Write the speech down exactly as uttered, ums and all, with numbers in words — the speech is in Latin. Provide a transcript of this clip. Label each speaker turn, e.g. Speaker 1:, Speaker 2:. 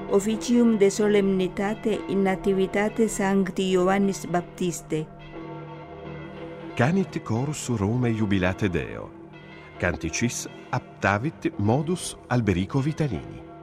Speaker 1: officium de solemnitate in nativitate Sancti Ioannis Baptiste.
Speaker 2: Canit chorus Rome jubilate Deo. Canticis aptavit modus Alberico Vitalini.